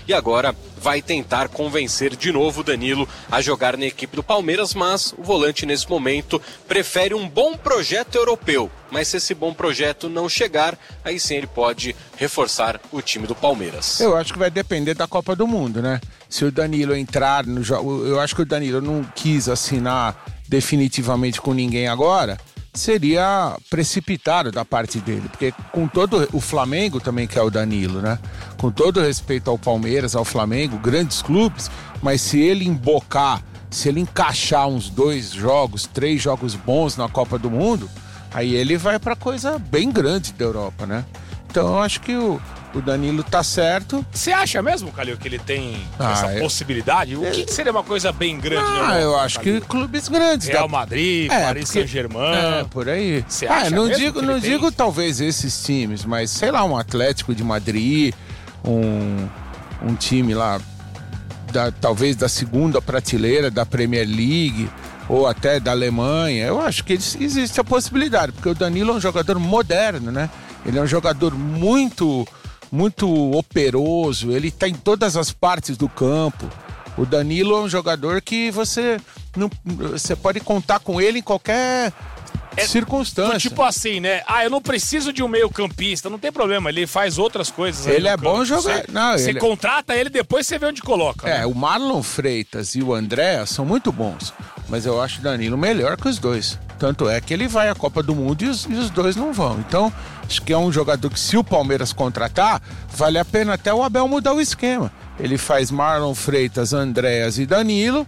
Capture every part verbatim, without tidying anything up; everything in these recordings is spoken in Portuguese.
e agora vai tentar convencer de novo o Danilo a jogar na equipe do Palmeiras, mas o volante nesse momento prefere um bom projeto europeu. Mas se esse bom projeto não chegar, aí sim ele pode reforçar o time do Palmeiras. Eu acho que vai depender da Copa do Mundo, né? Se o Danilo entrar no jogo, eu acho que o Danilo não quis assinar definitivamente com ninguém agora, seria precipitado da parte dele, porque com todo o Flamengo também quer o Danilo, né? Com todo respeito ao Palmeiras, ao Flamengo, grandes clubes, mas se ele embocar, se ele encaixar uns dois jogos, três jogos bons na Copa do Mundo, aí ele vai para coisa bem grande da Europa, né? Então eu acho que o, o Danilo tá certo. Você acha mesmo, Calil, que ele tem Ah, essa é- possibilidade? O que, que seria uma coisa bem grande? na Ah, Europa, eu acho Calil? que clubes grandes. Real da- Madrid, É, Paris porque- Saint-Germain. É, por aí. Você Ah, acha não mesmo digo, que não ele tem digo isso? talvez esses times, mas sei lá, um Atlético de Madrid, um, um time lá, da, talvez da segunda prateleira da Premier League, ou até da Alemanha. Eu acho que eles- existe a possibilidade, porque o Danilo é um jogador moderno, né? Ele é um jogador muito, muito operoso, ele está em todas as partes do campo. O Danilo é um jogador que você, não, você pode contar com ele em qualquer circunstância. Tipo assim, né? Ah, eu não preciso de um meio campista, não tem problema, ele faz outras coisas. aí Ele no é bom campo. jogar- Você, não, você ele- contrata ele, depois você vê onde coloca. É, né? o Marlon Freitas e o André são muito bons, mas eu acho o Danilo melhor que os dois. Tanto é que ele vai à Copa do Mundo e os, e os dois não vão. Então, acho que é um jogador que, se o Palmeiras contratar, vale a pena até o Abel mudar o esquema. Ele faz Marlon Freitas, Andréas e Danilo,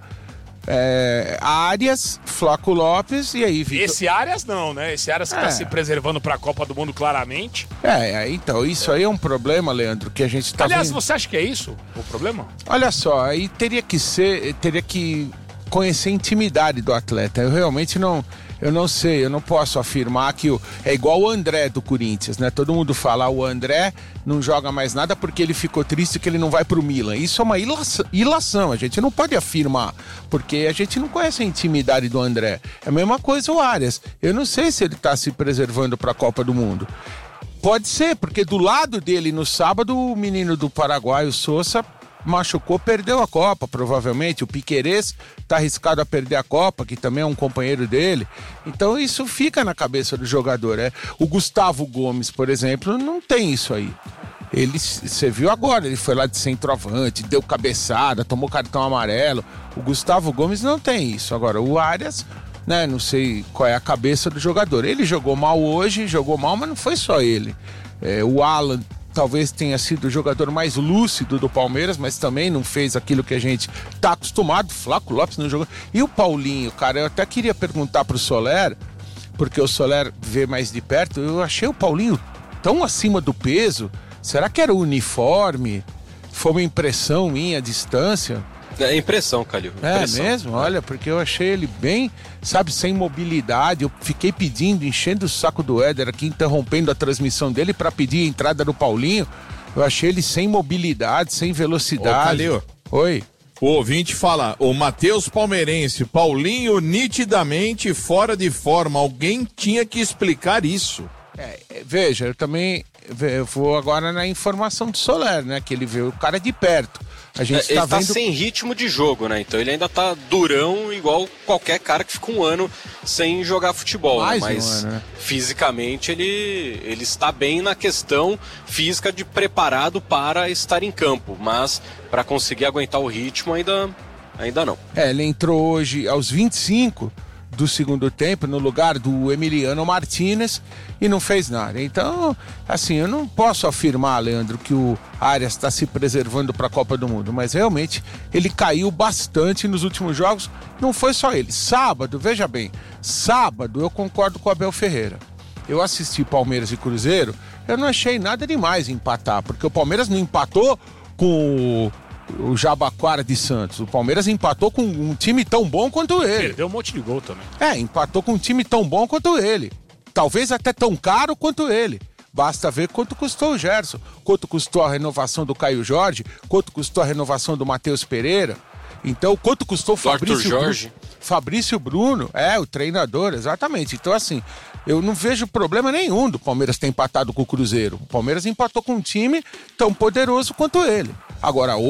é, Arias, Flaco Lopes e aí Vitor... Esse Arias não, né? Esse Arias que É. tá se preservando pra Copa do Mundo claramente. É, é, então, isso aí é um problema, Leandro, que a gente tá Aliás, vendo. você acha que é isso o problema? Olha só, aí teria que ser, teria que conhecer a intimidade do atleta. Eu realmente não, eu não sei, eu não posso afirmar que o, é igual o André do Corinthians, né? Todo mundo fala, o André não joga mais nada porque ele ficou triste que ele não vai pro Milan. Isso é uma ilação, ilação, a gente não pode afirmar, porque a gente não conhece a intimidade do André. É a mesma coisa o Arias. Eu não sei se ele tá se preservando pra Copa do Mundo. Pode ser, porque do lado dele no sábado, o menino do Paraguai, o Sousa, machucou, perdeu a Copa, provavelmente. O Piquerez tá arriscado a perder a Copa, que também é um companheiro dele. Então isso fica na cabeça do jogador. É. O Gustavo Gomes, por exemplo, não tem isso aí. Ele, você viu agora, ele foi lá de centroavante, deu cabeçada, tomou cartão amarelo. O Gustavo Gomes não tem isso. Agora, o Arias, né, não sei qual é a cabeça do jogador. Ele jogou mal hoje, jogou mal, mas não foi só ele. É, o Alan talvez tenha sido o jogador mais lúcido do Palmeiras, mas também não fez aquilo que a gente tá acostumado. Flaco Lopes não jogou. E o Paulinho, cara, eu até queria perguntar pro Soler, porque o Soler vê mais de perto, eu achei o Paulinho tão acima do peso. Será que era o uniforme? Foi uma impressão minha à distância? É impressão, Calil. É Impressão. mesmo? Olha, porque eu achei ele bem, sabe, sem mobilidade. Eu fiquei pedindo, enchendo o saco do Éder aqui, interrompendo a transmissão dele para pedir a entrada do Paulinho. Eu achei ele sem mobilidade, sem velocidade. Ô, Calil. Oi. O ouvinte fala, o Matheus Palmeirense, Paulinho nitidamente fora de forma. Alguém tinha que explicar isso. É, é, veja, eu também eu vou agora na informação do Soler, né? Que ele vê o cara de perto. A gente É, ele tá tá vendo... sem ritmo de jogo, né? Então ele ainda tá durão, igual qualquer cara que fica um ano sem jogar futebol, Mais né? um Mas ano, né? fisicamente ele, ele está bem na questão física de preparado para estar em campo, mas para conseguir aguentar o ritmo ainda, ainda não. É, ele entrou hoje aos vinte e cinco do segundo tempo, no lugar do Emiliano Martinez, e não fez nada. Então, assim, eu não posso afirmar, Leandro, que o Arias está se preservando para a Copa do Mundo, mas realmente ele caiu bastante nos últimos jogos. Não foi só ele. Sábado, veja bem, sábado eu concordo com o Abel Ferreira. Eu assisti Palmeiras e Cruzeiro, eu não achei nada demais em empatar, porque o Palmeiras não empatou com o o Jabaquara de Santos. O Palmeiras empatou com um time tão bom quanto ele. Perdeu um monte de gol também. É, empatou com um time tão bom quanto ele. Talvez até tão caro quanto ele. Basta ver quanto custou o Gerson, quanto custou a renovação do Caio Jorge, quanto custou a renovação do Matheus Pereira. Então, quanto custou o Fabrício Arthur Jorge. Bruno? Fabrício Bruno, é, o treinador, exatamente. Então, assim, eu não vejo problema nenhum do Palmeiras ter empatado com o Cruzeiro. O Palmeiras empatou com um time tão poderoso quanto ele. Agora,